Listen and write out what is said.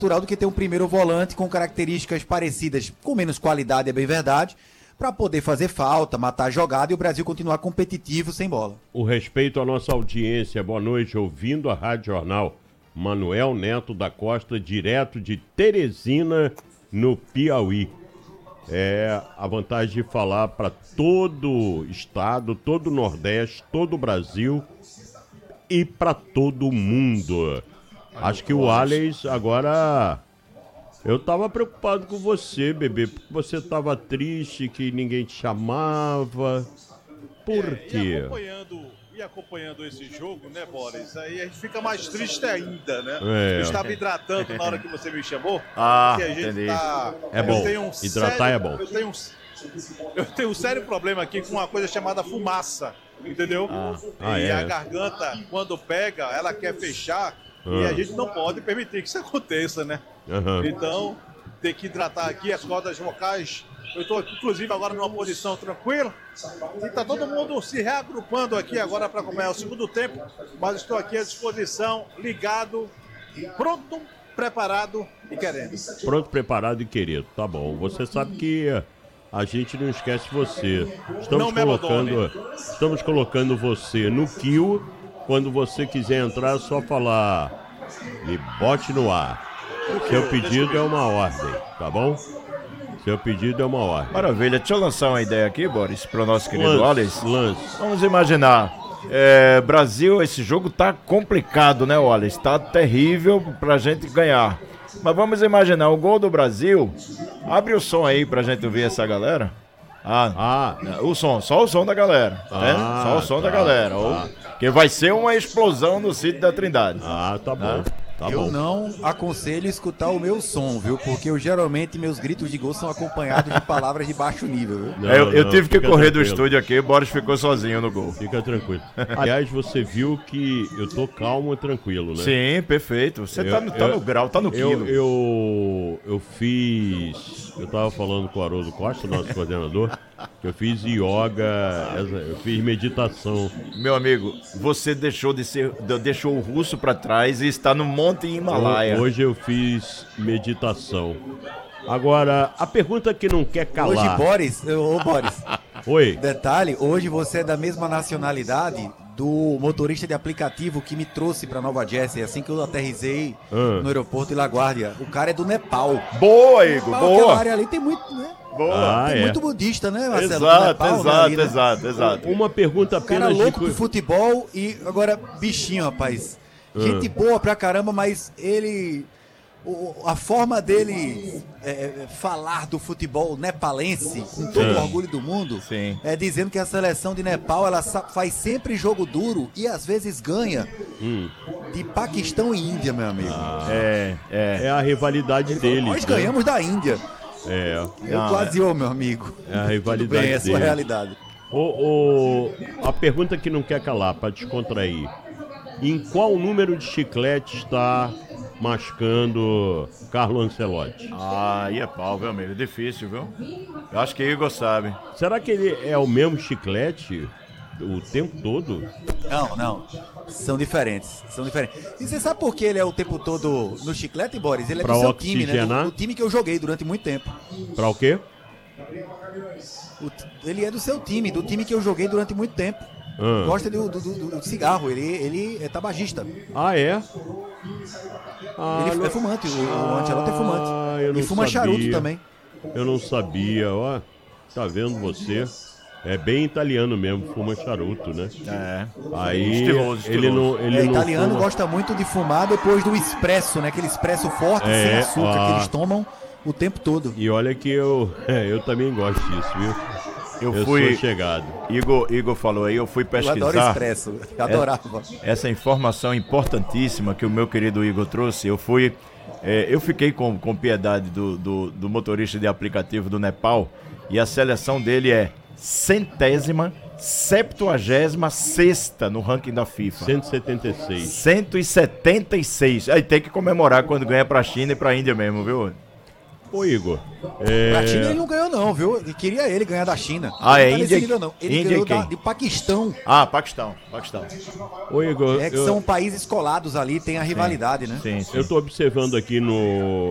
natural do que ter um primeiro volante com características parecidas, com menos qualidade, é bem verdade, para poder fazer falta, matar a jogada e o Brasil continuar competitivo sem bola. O respeito à nossa audiência, boa noite, ouvindo a Rádio Jornal. Manuel Neto da Costa, direto de Teresina, no Piauí. É a vantagem de falar para todo o estado, todo o Nordeste, todo o Brasil e para todo o mundo. Acho que o Alex agora... Eu tava preocupado com você, bebê, porque você tava triste, que ninguém te chamava. Por quê? E acompanhando esse jogo, né, Boris? Aí a gente fica mais triste ainda, né? Eu estava hidratando na hora que você me chamou. Ah, a gente entendi. É bom, hidratar é bom. Eu tenho um sério problema aqui com uma coisa chamada fumaça, entendeu? A garganta, quando pega, ela quer fechar e a gente não pode permitir que isso aconteça, né? Então, tem que hidratar aqui as cordas vocais. Eu estou, inclusive, agora numa posição tranquila. E está todo mundo se reagrupando aqui agora para acompanhar o segundo tempo. Mas estou aqui à disposição, ligado, pronto, preparado e querendo. Pronto, preparado e querido. Tá bom. Você sabe que a gente não esquece você. Estamos colocando você no queue. Quando você quiser entrar, é só falar. Me bote no ar. Seu pedido é uma ordem, tá bom? Seu pedido é uma ordem. Maravilha. Deixa eu lançar uma ideia aqui, Boris, para o nosso querido Wallace. Lance. Vamos imaginar. Brasil, esse jogo tá complicado, né, Wallace? Tá terrível pra gente ganhar. Mas vamos imaginar, o gol do Brasil. Abre o som aí pra gente ouvir essa galera. O som, só o som da galera. Né? Só o som da galera. Que vai ser uma explosão no sítio da Trindade. Tá bom. Eu não aconselho escutar o meu som, viu? Porque geralmente meus gritos de gol são acompanhados de palavras de baixo nível, viu? Eu tive que correr do estúdio aqui, o Boris ficou sozinho no gol. Fica tranquilo. Aliás, você viu que eu tô calmo e tranquilo, né? Sim, perfeito. Você tá no grau, tá no quilo. Eu tava falando com o Haroldo Costa, nosso coordenador, que eu fiz yoga, eu fiz meditação. Meu amigo, você deixou o russo pra trás e está no Monte Himalaia. Hoje eu fiz meditação. Agora, a pergunta que não quer calar. Hoje, Boris, Oi. Detalhe, hoje você é da mesma nacionalidade do motorista de aplicativo que me trouxe pra Nova Jersey, assim que eu aterrisei no aeroporto de LaGuardia. O cara é do Nepal. Boa, Igor, boa. Aquela área ali tem muito, né? Boa. Tem muito budista, né, Marcelo? Exato. Uma pergunta apenas cara louco pro futebol e agora bichinho, rapaz. Gente boa pra caramba, mas a forma dele falar do futebol nepalense, com todo o orgulho do mundo, é dizendo que a seleção de Nepal ela faz sempre jogo duro e às vezes ganha de Paquistão e Índia, meu amigo. É a rivalidade deles. Nós ganhamos da Índia. Meu amigo. É a rivalidade Tudo bem, é a deles. sua realidade. A pergunta que não quer calar, para descontrair. Em qual número de chiclete está mascando Carlo Ancelotti? Aí é pau, viu, amigo? Difícil, viu? Eu acho que Igor sabe. Será que ele é o mesmo chiclete o tempo todo? Não. São diferentes. E você sabe por que ele é o tempo todo no chiclete, Boris? Ele é pra do seu oxigenar? time, né? Do time que eu joguei durante muito tempo. Pra o quê? Ele é do seu time, do time que eu joguei durante muito tempo. Gosta do cigarro, ele é tabagista. Ah, é? Ele é fumante, o Ancelotti é fumante. E fuma charuto também. Eu não sabia, ó. Tá vendo você? É bem italiano mesmo, fuma charuto, né? Aí estiloso. Ele italiano fuma... gosta muito de fumar depois do expresso, né? Aquele expresso forte, sem açúcar, que eles tomam o tempo todo. E olha que eu também gosto disso, viu? Eu sou chegado. Igor falou aí, eu fui pesquisar. Eu adoro expresso, eu adorava. Essa informação importantíssima que o meu querido Igor trouxe, eu fiquei com piedade do motorista de aplicativo do Nepal, e a seleção dele é 176ª no ranking da FIFA. 176. 176. Aí tem que comemorar quando ganha pra China e pra Índia mesmo, viu? Ô, Igor. Da China ele não ganhou, não, viu? Ele queria ele ganhar da China. É Índia? Índia? Não. Ele Índia ganhou de Paquistão. Paquistão. Ô, Igor. Que são países colados ali, tem a rivalidade, né? Sim. Eu tô observando aqui no